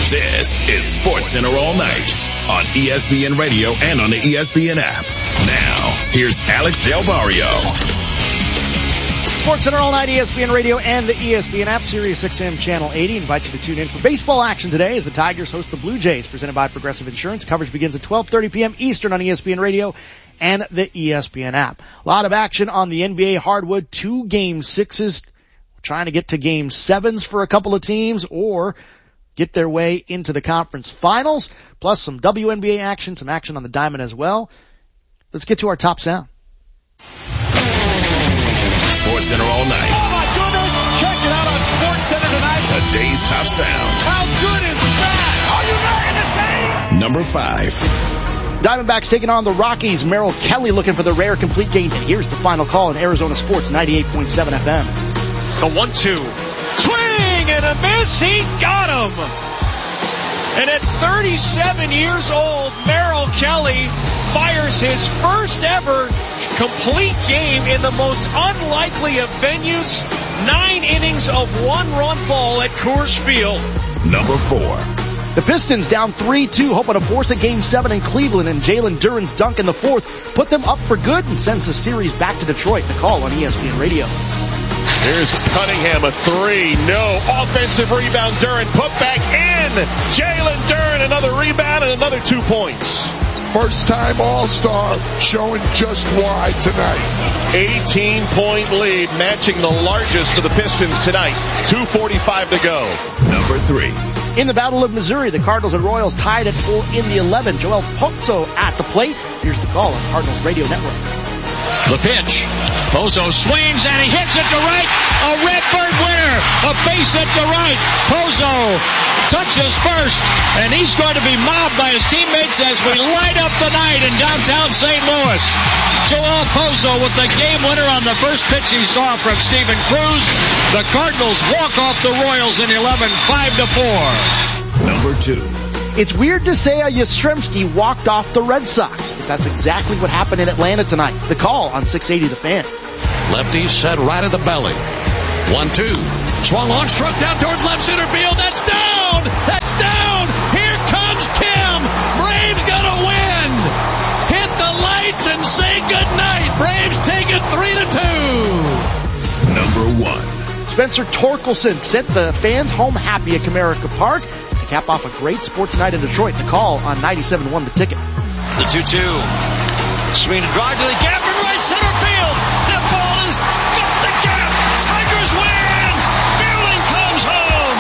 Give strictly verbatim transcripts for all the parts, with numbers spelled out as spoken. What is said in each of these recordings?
This is Sports Center All Night on E S P N Radio and on the E S P N app. Now, here's Alex Del Barrio. Sports Center All Night, E S P N Radio and the E S P N app, Sirius X M Channel eighty. Invite you to tune in for baseball action today as the Tigers host the Blue Jays, presented by Progressive Insurance. Coverage begins at twelve thirty p.m. Eastern on E S P N Radio and the E S P N app. A lot of action on the N B A hardwood. Two game sixes. We're trying to get to game sevens for a couple of teams or get their way into the conference finals. Plus some W N B A action, some action on the diamond as well. Let's get to our top sound. Sports Center All Night. Oh my goodness! Check it out on Sports Center tonight. Today's top sound. How good is that? Are you ready to say? Number five. Diamondbacks taking on the Rockies. Merrill Kelly looking for the rare complete game. And here's the final call in Arizona Sports ninety-eight point seven F M. The one two. Swing and a miss. He got him. And at thirty-seven years old, Merrill Kelly fires his first ever complete game in the most unlikely of venues. Nine innings of one-run ball at Coors Field. Number four. The Pistons down three two, hoping to force a game seven in Cleveland, and Jalen Duren's dunk in the fourth put them up for good and sends the series back to Detroit. The call on E S P N Radio. Here's Cunningham, a three. No. Offensive rebound. Duren put back in. Jalen Duren, another rebound and another two points. First-time All-Star, showing just why tonight. eighteen-point lead, matching the largest for the Pistons tonight. two forty-five to go. Number three. In the Battle of Missouri, the Cardinals and Royals tied at four in the eleven. Joel Pozo at the plate. Here's the call on Cardinals Radio Network. The pitch. Pozo swings and he hits it to right. A Redbird winner. A base hit to right. Pozo touches first, and he's going to be mobbed by his teammates as we light up the night in downtown Saint Louis. Joel Pozo with the game winner on the first pitch he saw from Steven Cruz. The Cardinals walk off the Royals in eleven, five to four. Number two. It's weird to say a Yastrzemski walked off the Red Sox, but that's exactly what happened in Atlanta tonight. The call on six eighty The Fan. Lefty set right at the belly. one two. Swung on, struck down towards left center field. That's down! That's down! Here comes Kim! Braves gonna win! Hit the lights and say goodnight! Braves take it three to two! Number one. Spencer Torkelson sent the fans home happy at Comerica Park to cap off a great sports night in Detroit. The call on ninety-seven one The Ticket. The two two. Swing to drive to the gap in right center field. That ball is got the gap. Tigers win. Fielding comes home.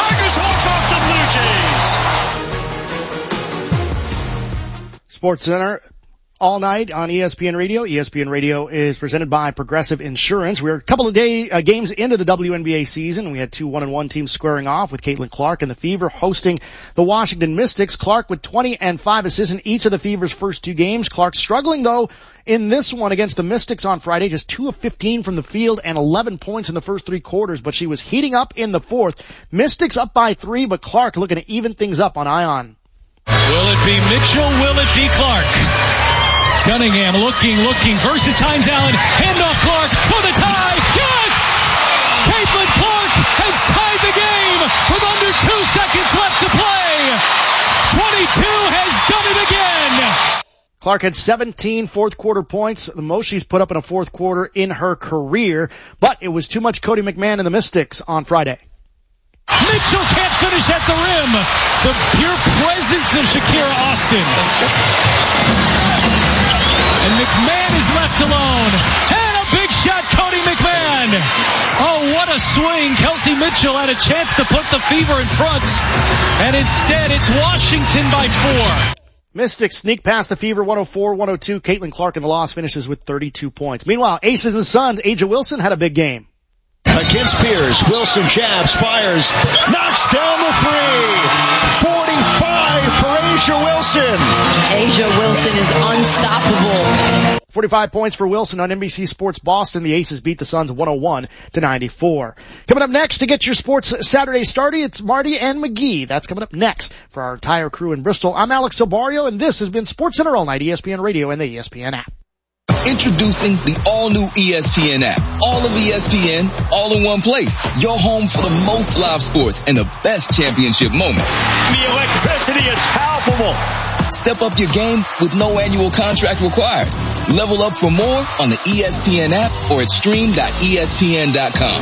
Tigers walk off the Blue Jays. Sports Center all night on E S P N Radio. E S P N Radio is presented by Progressive Insurance. We're a couple of day uh, games into the W N B A season. We had two one and one teams squaring off with Caitlin Clark and the Fever hosting the Washington Mystics. Clark with twenty and five assists in each of the Fever's first two games. Clark struggling though in this one against the Mystics on Friday, just two of fifteen from the field and eleven points in the first three quarters, but she was heating up in the fourth. Mystics up by three, but Clark looking to even things up on Ion. Will it be Mitchell? Will it be Clark? Cunningham looking, looking, versus Tynes Allen, handoff Clark for the tie, yes! Caitlin Clark has tied the game with under two seconds left to play. twenty-two has done it again. Clark had seventeen fourth quarter points, the most she's put up in a fourth quarter in her career, but it was too much Cody McMahon and the Mystics on Friday. Mitchell can't finish at the rim. The pure presence of Shakira Austin. And McMahon is left alone. And a big shot, Cody McMahon. Oh, what a swing. Kelsey Mitchell had a chance to put the Fever in front. And instead, it's Washington by four. Mystics sneak past the Fever one oh four one oh two. Caitlin Clark in the loss finishes with thirty-two points. Meanwhile, Aces and Suns, A'ja Wilson had a big game. Against Pierce, Wilson jabs, fires, knocks down the three. forty-five for A'ja Wilson. A'ja Wilson is unstoppable. forty-five points for Wilson on N B C Sports Boston. The Aces beat the Suns one oh one to ninety-four. Coming up next to get your Sports Saturday started, it's Marty and McGee. That's coming up next for our entire crew in Bristol. I'm Alex Del Barrio, and this has been Sports Center all night, E S P N Radio and the E S P N app. Introducing the all-new E S P N app. All of E S P N, all in one place. Your home for the most live sports and the best championship moments. The electricity is palpable. Step up your game with no annual contract required. Level up for more on the E S P N app or at stream dot E S P N dot com.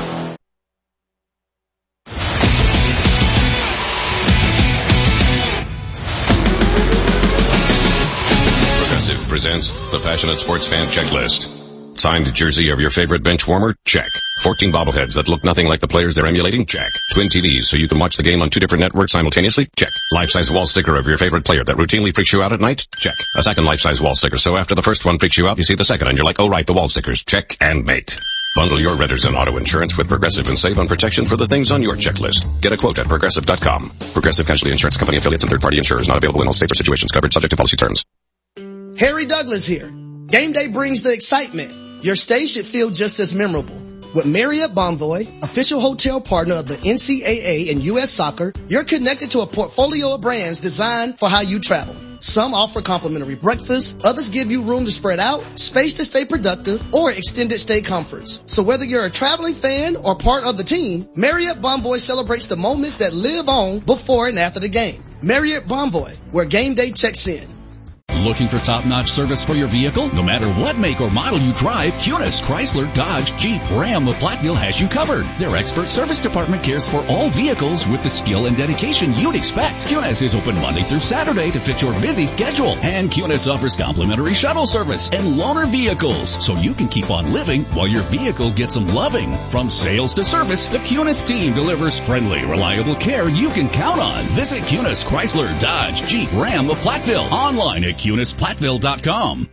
Progressive presents the Passionate Sports Fan Checklist. Signed jersey of your favorite bench warmer? Check. fourteen bobbleheads that look nothing like the players they're emulating? Check. Twin T Vs so you can watch the game on two different networks simultaneously? Check. Life-size wall sticker of your favorite player that routinely freaks you out at night? Check. A second life-size wall sticker so after the first one freaks you out, you see the second and you're like, oh right, the wall stickers. Check and mate. Bundle your renters and auto insurance with Progressive and save on protection for the things on your checklist. Get a quote at Progressive dot com. Progressive Casualty Insurance Company affiliates and third-party insurers not available in all states or situations covered subject to policy terms. Harry Douglas here. Game day brings the excitement. Your stay should feel just as memorable. With Marriott Bonvoy, official hotel partner of the N C double A and U S Soccer, you're connected to a portfolio of brands designed for how you travel. Some offer complimentary breakfast, others give you room to spread out, space to stay productive, or extended stay comforts. So whether you're a traveling fan or part of the team, Marriott Bonvoy celebrates the moments that live on before and after the game. Marriott Bonvoy, where game day checks in. Looking for top-notch service for your vehicle? No matter what make or model you drive, Cunis, Chrysler, Dodge, Jeep, Ram, or Platteville has you covered. Their expert service department cares for all vehicles with the skill and dedication you'd expect. Cunis is open Monday through Saturday to fit your busy schedule. And Cunis offers complimentary shuttle service and loaner vehicles, so you can keep on living while your vehicle gets some loving. From sales to service, the Cunis team delivers friendly, reliable care you can count on. Visit Cunis, Chrysler, Dodge, Jeep, Ram, or Platteville online at Cunis Platteville dot com.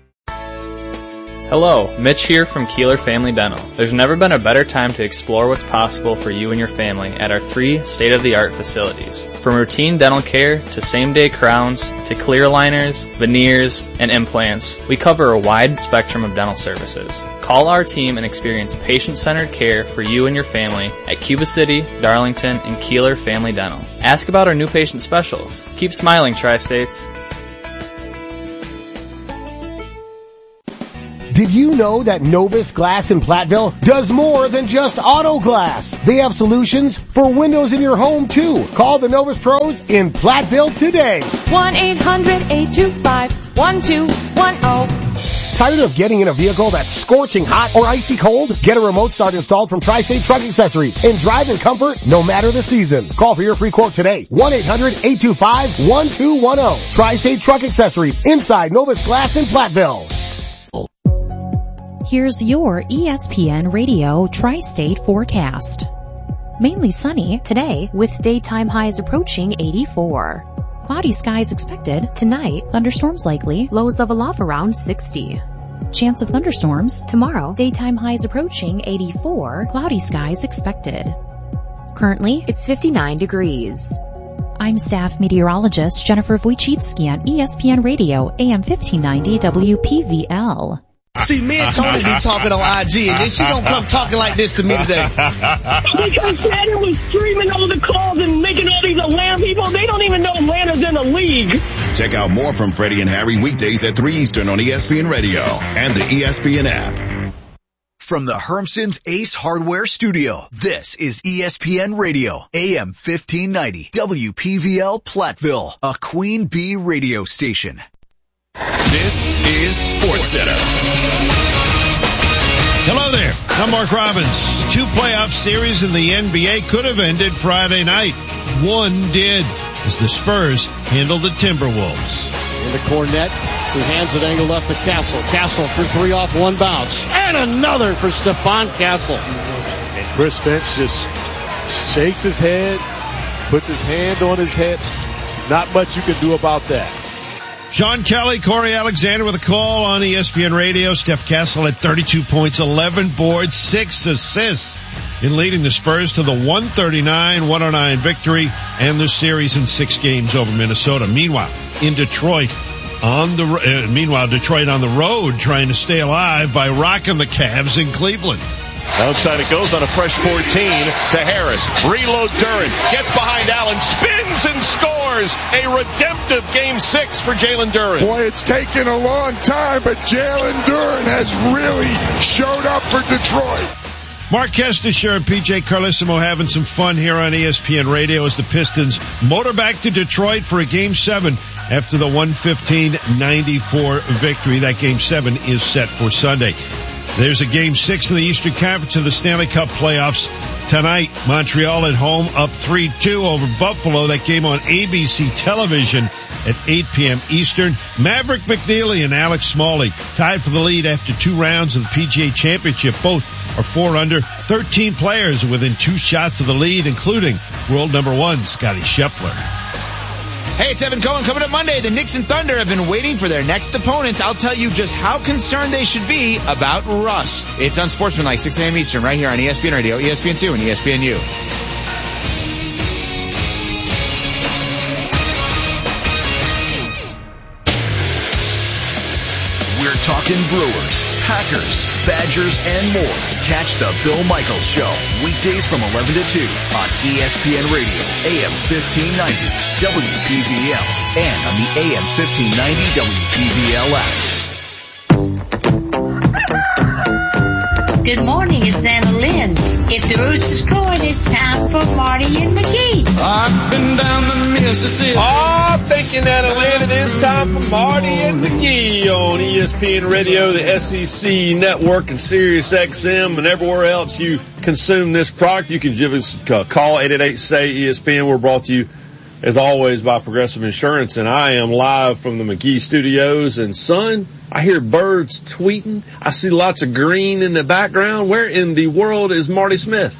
Hello, Mitch here from Keeler Family Dental. There's never been a better time to explore what's possible for you and your family at our three state-of-the-art facilities. From routine dental care to same-day crowns to clear aligners, veneers, and implants, we cover a wide spectrum of dental services. Call our team and experience patient-centered care for you and your family at Cuba City, Darlington, and Keeler Family Dental. Ask about our new patient specials. Keep smiling, Tri-States. Did you know that Novus Glass in Platteville does more than just auto glass? They have solutions for windows in your home, too. Call the Novus Pros in Platteville today. one eight hundred eight two five one two one zero. Tired of getting in a vehicle that's scorching hot or icy cold? Get a remote start installed from Tri-State Truck Accessories and drive in comfort no matter the season. Call for your free quote today. one eight hundred eight two five one two one zero. Tri-State Truck Accessories inside Novus Glass in Platteville. Here's your E S P N Radio Tri-State forecast. Mainly sunny today with daytime highs approaching eighty-four. Cloudy skies expected tonight. Thunderstorms likely. Lows level off around sixty. Chance of thunderstorms tomorrow. Daytime highs approaching eighty-four. Cloudy skies expected. Currently, it's fifty-nine degrees. I'm staff meteorologist Jennifer Wojcicki on E S P N Radio, A M fifteen ninety W P V L. See, me and Tony be talking on I G, and then she gonna come talking like this to me today. Because Shannon was streaming all the calls and making all these Atlanta people, they don't even know Atlanta's in the league. Check out more from Freddie and Harry weekdays at three Eastern on E S P N Radio and the E S P N app. From the Hermson's Ace Hardware Studio, this is E S P N Radio, A M fifteen ninety, W P V L Platteville, a Queen Bee radio station. This is Sports Center. Hello there. I'm Mark Robbins. Two playoff series in the N B A could have ended Friday night. One did, as the Spurs handled the Timberwolves. Into Cornette, who hands it angle left to Castle. Castle for three off one bounce. And another for Stephon Castle. And Chris Finch just shakes his head, puts his hand on his hips. Not much you can do about that. Sean Kelly, Corey Alexander with a call on E S P N Radio. Steph Castle at thirty-two points, eleven boards, six assists in leading the Spurs to the one thirty-nine one oh nine victory and the series in six games over Minnesota. Meanwhile, in Detroit, on the uh, meanwhile Detroit on the road trying to stay alive by rocking the Cavs in Cleveland. Outside it goes on a fresh fourteen to Harris. Reload Duran. Gets behind Allen. Spins and scores. scores a redemptive game six for Jalen Duren. Boy, it's taken a long time, but Jalen Duren has really showed up for Detroit. Mark Kestisher and P J Carlissimo having some fun here on E S P N Radio as the Pistons motor back to Detroit for a game seven after the one fifteen ninety-four victory. That game seven is set for Sunday. There's a game six in the Eastern Conference of the Stanley Cup playoffs tonight. Montreal at home up three two over Buffalo. That game on A B C television at eight p.m. Eastern. Maverick McNeely and Alex Smalley tied for the lead after two rounds of the P G A Championship. Both are four under. thirteen players within two shots of the lead, including world number one, Scottie Scheffler. Hey, it's Evan Cohen. Coming up Monday, the Knicks and Thunder have been waiting for their next opponents. I'll tell you just how concerned they should be about rust. It's Unsportsmanlike, six a.m. Eastern, right here on E S P N Radio, E S P N two, and E S P N U. We're talking Brewers, Packers, Badgers, and more. Catch the Bill Michaels Show, weekdays from eleven to two on E S P N Radio, A M fifteen ninety, W P V L, and on the A M fifteen ninety W P V L app. Good morning, it's Anna Lynn. If the Roosters scored, it's time for Marty and McGee. I've been down the Mississippi. Oh, thinking Anna Lynn, it is time for Marty and McGee on E S P N Radio, the S E C Network, and Sirius X M, and everywhere else you consume this product. You can give us a call, eight eight eight, S A Y, E S P N. We're brought to you, as always, by Progressive Insurance, and I am live from the McGee Studios. And, son, I hear birds tweeting. I see lots of green in the background. Where in the world is Marty Smith?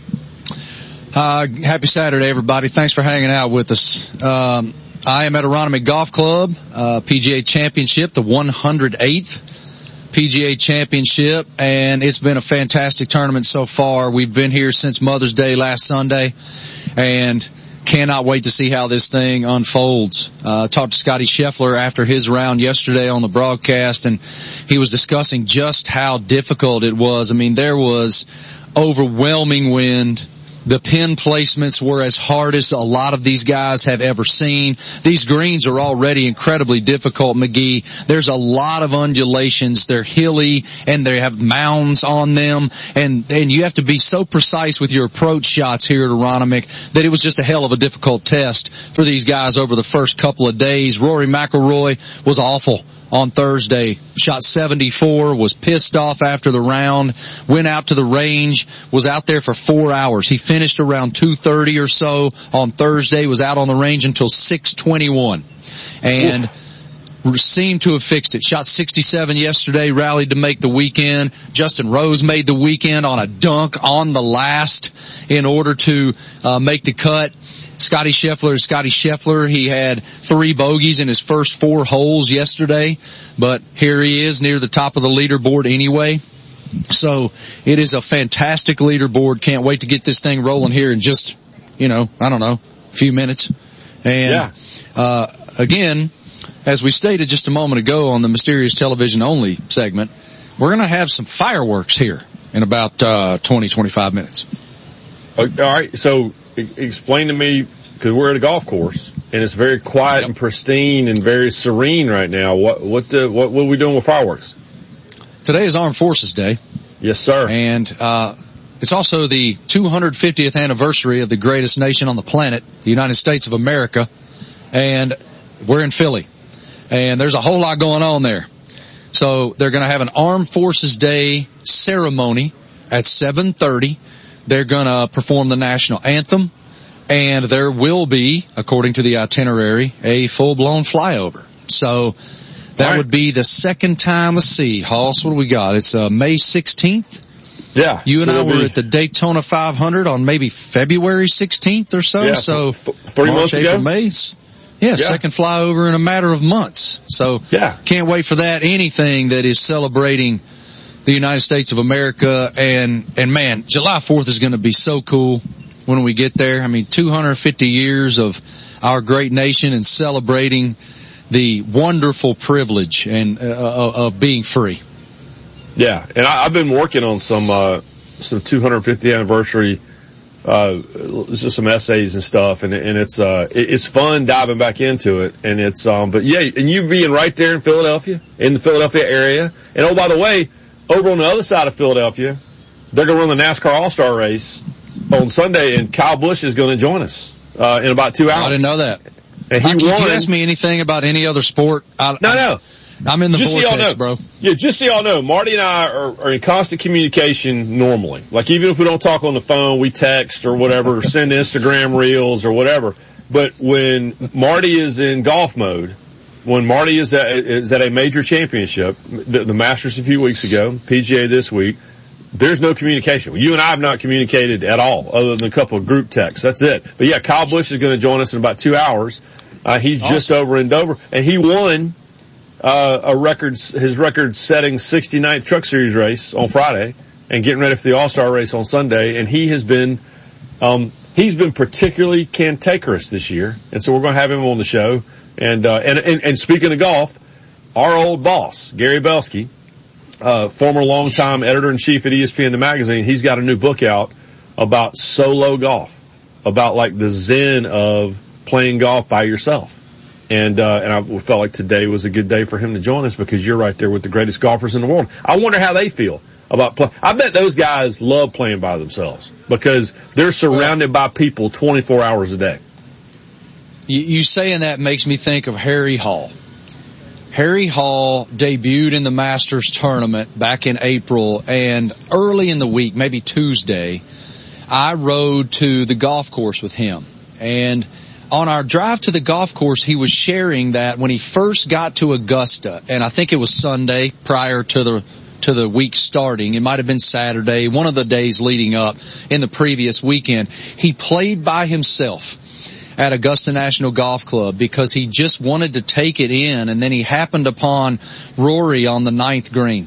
Uh, happy Saturday, everybody. Thanks for hanging out with us. Um, I am at Aronimink Golf Club, uh, P G A Championship, the one hundred eighth P G A Championship, and it's been a fantastic tournament so far. We've been here since Mother's Day last Sunday, and cannot wait to see how this thing unfolds. Uh, talked to Scottie Scheffler after his round yesterday on the broadcast, and he was discussing just how difficult it was. I mean, there was overwhelming wind. The pin placements were as hard as a lot of these guys have ever seen. These greens are already incredibly difficult, McGee. There's a lot of undulations. They're hilly, and they have mounds on them. And, and you have to be so precise with your approach shots here at Aronimink that it was just a hell of a difficult test for these guys over the first couple of days. Rory McIlroy was awful on Thursday. Shot seventy-four, was pissed off after the round, went out to the range, was out there for four hours. He finished around two thirty or so on Thursday, was out on the range until six twenty-one. And Oof. seemed to have fixed it. Shot sixty-seven yesterday, rallied to make the weekend. Justin Rose made the weekend on a dunk on the last in order to uh, make the cut. Scottie Scheffler is Scottie Scheffler. He had three bogeys in his first four holes yesterday, but here he is near the top of the leaderboard anyway. So it is a fantastic leaderboard. Can't wait to get this thing rolling here in just, you know, I don't know, a few minutes. And, yeah. uh, again, as we stated just a moment ago on the Mysterious Television Only segment, we're going to have some fireworks here in about, uh, twenty, twenty-five minutes. All right. So, explain to me, because we're at a golf course and it's very quiet yep. and pristine and very serene right now. What what the what, what are we doing with fireworks? Today is Armed Forces Day. Yes, sir. And uh it's also the two hundred fiftieth anniversary of the greatest nation on the planet, the United States of America. And we're in Philly. And there's a whole lot going on there. So they're going to have an Armed Forces Day ceremony at seven thirty. They're going to perform the national anthem, and there will be, according to the itinerary, a full-blown flyover. So that right. would be the second time. Let's see, Hoss, what do we got? It's uh, May sixteenth. Yeah. You and so I were be... at the Daytona five hundred on maybe February sixteenth or so. Yeah, so th- three March, months April, ago. May. Yeah, yeah, second flyover in a matter of months. So yeah. can't wait for that. Anything that is celebrating the United States of America, and, and man, July fourth is going to be so cool when we get there. I mean, two hundred fifty years of our great nation and celebrating the wonderful privilege and, uh, of being free. Yeah. And I, I've been working on some, uh, some two hundred fiftieth anniversary, uh, just some essays and stuff, and, and it's, uh, it's fun diving back into it. And it's, um, but yeah, and you being right there in Philadelphia, in the Philadelphia area. And oh, by the way, over on the other side of Philadelphia, they're going to run the NASCAR All-Star race on Sunday, and Kyle Busch is going to join us, uh, in about two hours. I didn't know that. And he Mikey, won. If you ask me anything about any other sport, I, no, no. I'm in the just vortex, so y'all know, bro. Yeah, just so y'all know, Marty and I are, are in constant communication normally. Like, even if we don't talk on the phone, we text or whatever, or send Instagram reels or whatever. But when Marty is in golf mode, when Marty is at, is at a major championship, the, the Masters a few weeks ago, P G A this week, there's no communication. You and I have not communicated at all, other than a couple of group texts. That's it. But yeah, Kyle Busch is going to join us in about two hours. Uh, he's awesome. Just over in Dover, and he won uh, a records, his record-setting sixty-ninth Truck Series race on Friday, and getting ready for the All-Star race on Sunday. And he has been, um, he's been particularly cantankerous this year, and so we're going to have him on the show. And uh, and, and and speaking of golf, our old boss, Gary Belsky, uh, former longtime editor-in-chief at E S P N the magazine, he's got a new book out about solo golf, about like the zen of playing golf by yourself. And, uh, and I felt like today was a good day for him to join us because you're right there with the greatest golfers in the world. I wonder how they feel about play. I bet those guys love playing by themselves because they're surrounded by people twenty-four hours a day. You, you saying that makes me think of Harry Hall. Harry Hall debuted in the Masters tournament back in April, and early in the week, maybe Tuesday, I rode to the golf course with him. And on our drive to the golf course, he was sharing that when he first got to Augusta, and I think it was Sunday prior to the to the week starting, it might have been Saturday, one of the days leading up in the previous weekend, he played by himself at Augusta National Golf Club because he just wanted to take it in, and then he happened upon Rory on the ninth green.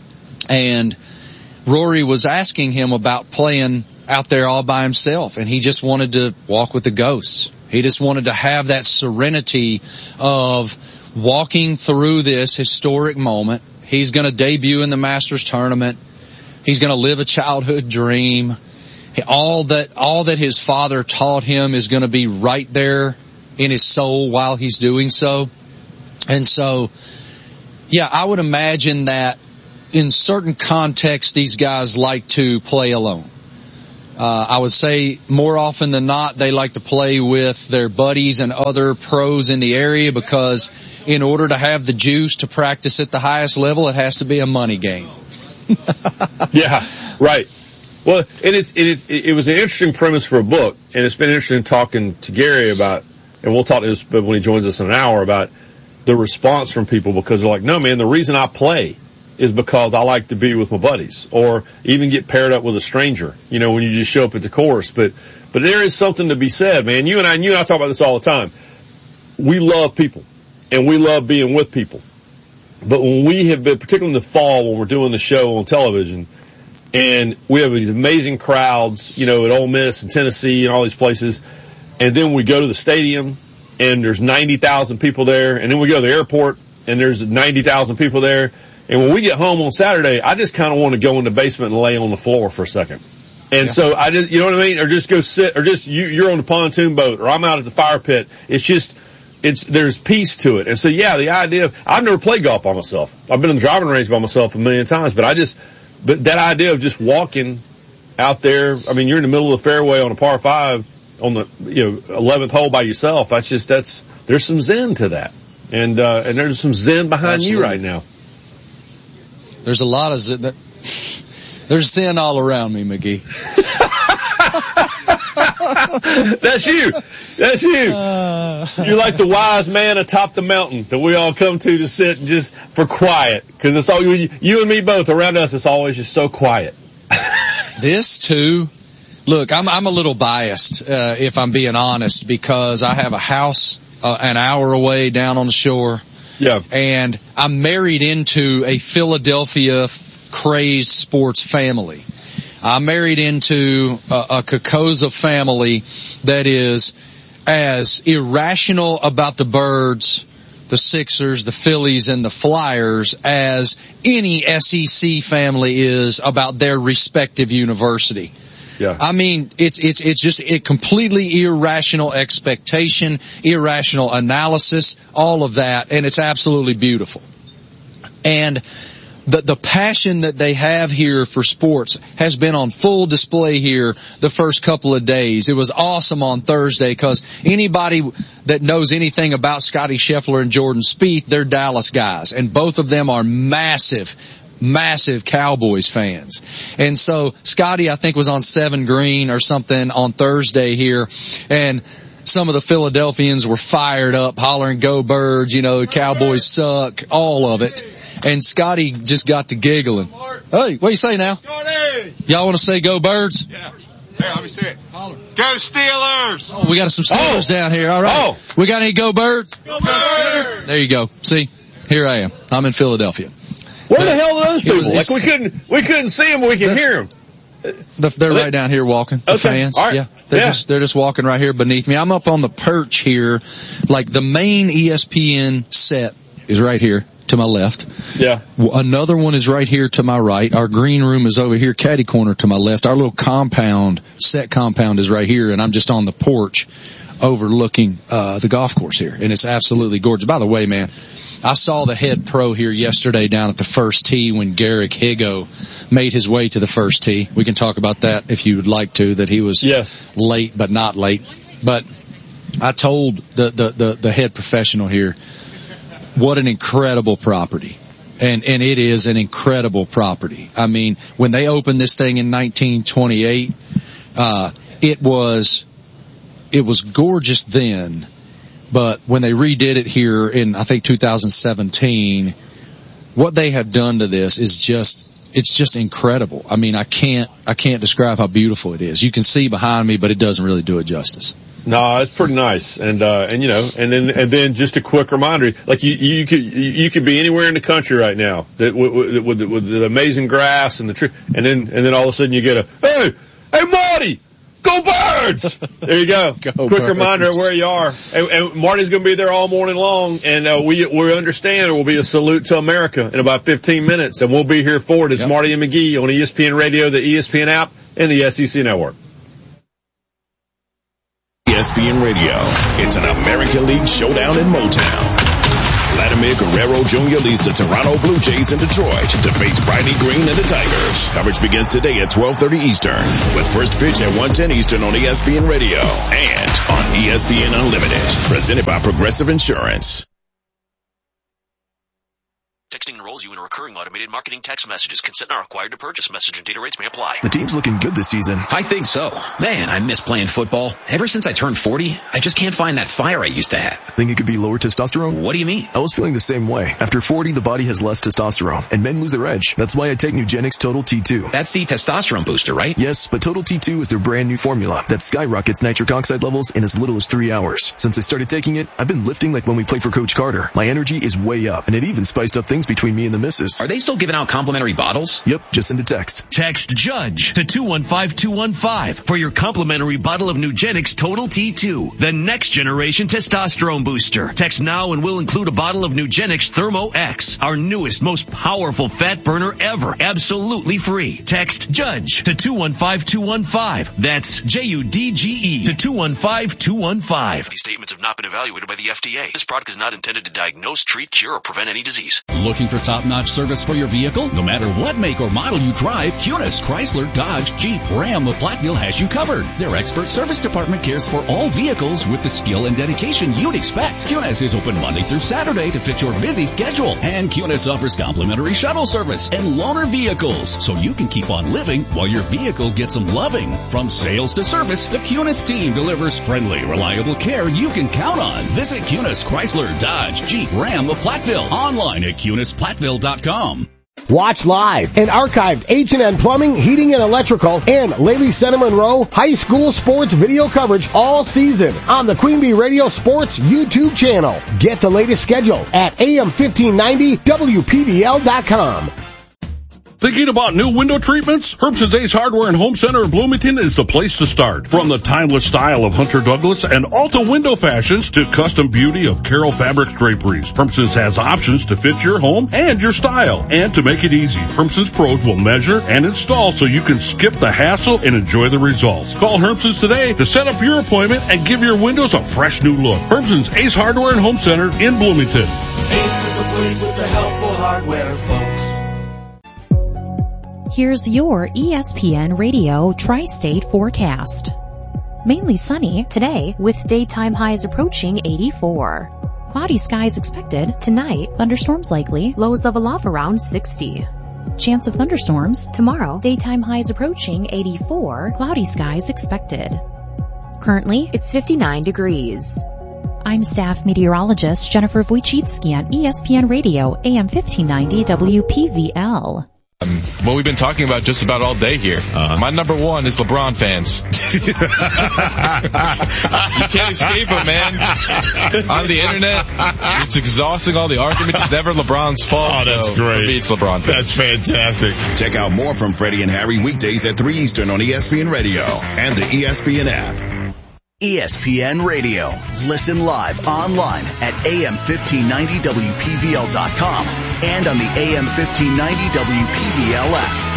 And Rory was asking him about playing out there all by himself, and he just wanted to walk with the ghosts. He just wanted to have that serenity of walking through this historic moment. He's going to debut in the Masters tournament. He's going to live a childhood dream. All that, all that his father taught him is going to be right there in his soul while he's doing so. And so, yeah, I would imagine that in certain contexts, these guys like to play alone. Uh, I would say more often than not, they like to play with their buddies and other pros in the area because in order to have the juice to practice at the highest level, it has to be a money game. Yeah, right. Well, and it's, it, it, it was an interesting premise for a book, and it's been interesting talking to Gary about, and we'll talk to this when he joins us in an hour, about the response from people because they're like, no, man, the reason I play is because I like to be with my buddies or even get paired up with a stranger, you know, when you just show up at the course. But, but there is something to be said, man. You and I, and you and I talk about this all the time. We love people and we love being with people. But when we have been, particularly in the fall when we're doing the show on television and we have these amazing crowds, you know, at Ole Miss and Tennessee and all these places. And then we go to the stadium and there's ninety thousand people there. And then we go to the airport and there's ninety thousand people there. And when we get home on Saturday, I just kind of want to go in the basement and lay on the floor for a second. And yeah. so I just, you know what I mean? Or just go sit, or just you, you're on the pontoon boat, or I'm out at the fire pit. It's just, it's, there's peace to it. And so yeah, the idea of, I've never played golf by myself. I've been in the driving range by myself a million times, but I just, but that idea of just walking out there, I mean, you're in the middle of the fairway on a par five on the, you know, eleventh hole by yourself. That's just, that's, there's some zen to that. And, uh, and there's some zen behind Absolutely. You right now. There's a lot of zen. There's zen all around me, McGee. That's you. That's you. Uh, You're like the wise man atop the mountain that we all come to to sit and just for quiet. Cause it's all you, you and me both around us. It's always just so quiet. This too. Look, I'm, I'm a little biased, uh, if I'm being honest, because I have a house uh, an hour away down on the shore. Yeah. And I'm married into a Philadelphia crazed sports family. I'm married into a, a Kokoza family that is as irrational about the Birds, the Sixers, the Phillies, and the Flyers as any S E C family is about their respective university. Yeah. I mean, it's, it's, it's just a completely irrational expectation, irrational analysis, all of that, and it's absolutely beautiful. And the, the passion that they have here for sports has been on full display here the first couple of days. It was awesome on Thursday because anybody that knows anything about Scotty Scheffler and Jordan Spieth, they're Dallas guys, and both of them are massive massive Cowboys fans. And so Scotty, I think, was on seven green or something on Thursday here, and some of the Philadelphians were fired up, hollering, "Go Birds," you know, Cowboys suck, all of it. And Scotty just got to giggling. Hey, what do you say now? Y'all want to say "Go Birds"? Yeah. Hey, let me see it. Holler. Go Steelers! Oh, we got some Steelers oh. down here. All right. Oh. We got any Go Birds? Go Birds! There you go. See, here I am. I'm in Philadelphia. Where but the hell are those people? Was, like we couldn't, we couldn't see them, but we can hear them. The, they're right down here walking. The okay. fans. Right. Yeah. They're yeah. just, they're just walking right here beneath me. I'm up on the perch here. Like the main E S P N set is right here to my left. Yeah. Another one is right here to my right. Our green room is over here, caddy corner to my left. Our little compound, set compound is right here, and I'm just on the porch overlooking, uh, the golf course here. And it's absolutely gorgeous. By the way, man, I saw the head pro here yesterday down at the first tee when Garrick Higo made his way to the first tee. We can talk about that if you would like to, that he was yes. late but not late. But I told the, the, the, the head professional here, what an incredible property. And, and it is an incredible property. I mean, when they opened this thing in nineteen twenty-eight, uh, it was, it was gorgeous then. But when they redid it here in, I think, two thousand seventeen, what they have done to this is just, it's just incredible. I mean, I can't, I can't describe how beautiful it is. You can see behind me, but it doesn't really do it justice. No, it's pretty nice. And, uh, and you know, and then, and then just a quick reminder, like you, you could, you could be anywhere in the country right now that with, with, with, with the amazing grass and the tree, and then, and then all of a sudden you get a, hey, hey Marty! Go Birds! There you go. go Quick birds. Reminder of where you are. And, and Marty's going to be there all morning long, and uh, we we understand there will be a salute to America in about fifteen minutes, and we'll be here for it. It's yep. Marty and McGee on E S P N Radio, the E S P N app, and the S E C Network. E S P N Radio. It's an American League showdown in Motown. Vladimir Guerrero Junior leads the Toronto Blue Jays in Detroit to face Riley Green and the Tigers. Coverage begins today at twelve thirty Eastern with first pitch at one ten Eastern on E S P N Radio and on E S P N Unlimited. Presented by Progressive Insurance. Texting enrolls you in a recurring automated marketing text messages. Consent not required to purchase. Message and data rates may apply. The team's looking good this season. I think so. Man, I miss playing football. Ever since I turned forty, I just can't find that fire I used to have. Think it could be lower testosterone? What do you mean? I was feeling the same way. After forty, the body has less testosterone, and men lose their edge. That's why I take Nugenix Total T two. That's the testosterone booster, right? Yes, but Total T two is their brand new formula that skyrockets nitric oxide levels in as little as three hours. Since I started taking it, I've been lifting like when we played for Coach Carter. My energy is way up, and it even spiced up things between me and the missus. Are they still giving out complimentary bottles? Yep, just send a text. Text JUDGE to two one five two one five for your complimentary bottle of Nugenix Total T two, the next generation testosterone booster. Text now and we'll include a bottle of Nugenix Thermo X, our newest, most powerful fat burner ever, absolutely free. Text JUDGE to two one five two one five. That's J U D G E to two one five two one five. These statements have not been evaluated by the F D A. This product is not intended to diagnose, treat, cure, or prevent any disease. Looking for top-notch service for your vehicle? No matter what make or model you drive, Kunis, Chrysler, Dodge, Jeep, Ram, of Platteville has you covered. Their expert service department cares for all vehicles with the skill and dedication you'd expect. Kunis is open Monday through Saturday to fit your busy schedule. And Kunis offers complimentary shuttle service and loaner vehicles, so you can keep on living while your vehicle gets some loving. From sales to service, the Kunis team delivers friendly, reliable care you can count on. Visit Kunis, Chrysler, Dodge, Jeep, Ram, of Platteville. Online at Kunis Platteville dot com. Watch live and archived H and N Plumbing, Heating and Electrical, and Lely Center Monroe high school sports video coverage all season on the Queen Bee Radio Sports YouTube channel. Get the latest schedule at A M fifteen ninety W P B L dot com. Thinking about new window treatments? Herbson's Ace Hardware and Home Center in Bloomington is the place to start. From the timeless style of Hunter Douglas and Alta window fashions to custom beauty of Carroll Fabrics draperies, Herbson's has options to fit your home and your style. And to make it easy, Herbson's pros will measure and install so you can skip the hassle and enjoy the results. Call Herbson's today to set up your appointment and give your windows a fresh new look. Herbson's Ace Hardware and Home Center in Bloomington. Ace is the place with the helpful hardware, folks. Here's your E S P N Radio Tri-State forecast. Mainly sunny today with daytime highs approaching eighty-four. Cloudy skies expected tonight, thunderstorms likely, lows level off around sixty. Chance of thunderstorms tomorrow, daytime highs approaching eighty-four, cloudy skies expected. Currently, it's fifty-nine degrees. I'm staff meteorologist Jennifer Wojcicki on E S P N Radio, A M fifteen ninety W P V L. Um, what we've been talking about just about all day here. Uh-huh. My number one is LeBron fans. You can't escape them, man. On the internet, it's exhausting all the arguments. It's never LeBron's fault. Oh, that's so great. For me, it's LeBron fans. That's fantastic. Check out more from Freddie and Harry weekdays at three Eastern on E S P N Radio and the E S P N app. E S P N Radio. Listen live online at A M fifteen ninety W P V L dot com and on the A M fifteen ninety W P V L app.